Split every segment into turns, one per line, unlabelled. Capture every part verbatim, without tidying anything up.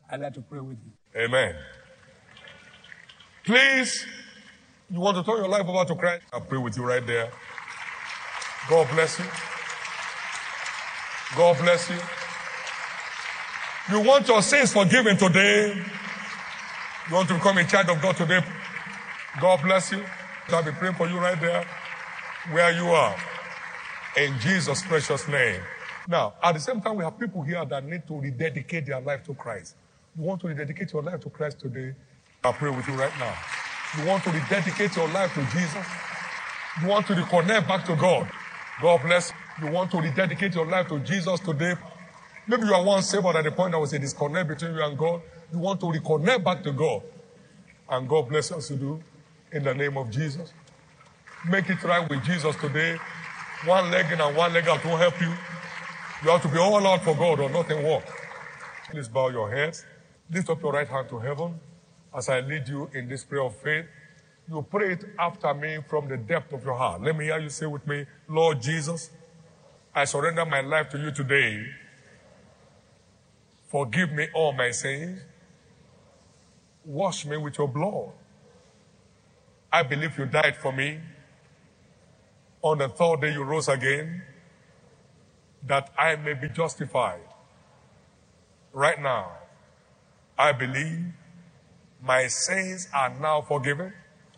I'd like to pray with you.
Amen. Please, you want to turn your life over to Christ? I'll pray with you right there. God bless you. God bless you. You want your sins forgiven today? You want to become a child of God today? God bless you. I'll be praying for you right there where you are. In Jesus' precious name. Now, at the same time, we have people here that need to rededicate their life to Christ. You want to rededicate your life to Christ today? I'll pray with you right now. You want to rededicate your life to Jesus? You want to reconnect back to God? God bless you. You want to rededicate your life to Jesus today? Maybe you are once saved, but at the point there was a disconnect between you and God. You want to reconnect back to God. And God bless us to do in the name of Jesus. Make it right with Jesus today. One leg in and one leg out won't help you. You have to be all out for God or nothing work. Please bow your heads. Lift up your right hand to heaven as I lead you in this prayer of faith. You pray it after me from the depth of your heart. Let me hear you say with me, Lord Jesus, I surrender my life to you today. Forgive me all my sins. Wash me with your blood. I believe you died for me. On the third day you rose again, that I may be justified. Right now, I believe my sins are now forgiven.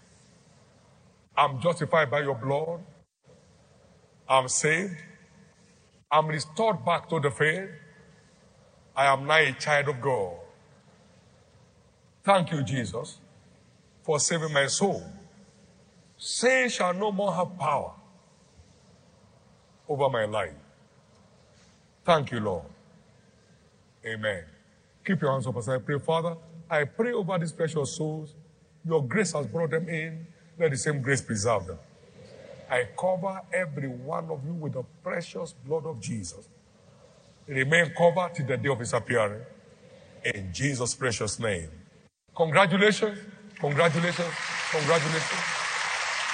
I'm justified by your blood. I'm saved. I'm restored back to the faith. I am now a child of God. Thank you, Jesus, for saving my soul. Sin shall no more have power over my life. Thank you, Lord. Amen. Keep your hands up as I pray. Father, I pray over these precious souls. Your grace has brought them in. Let the same grace preserve them. I cover every one of you with the precious blood of Jesus. Remain covered till the day of his appearing. In Jesus' precious name. Congratulations. Congratulations. Congratulations.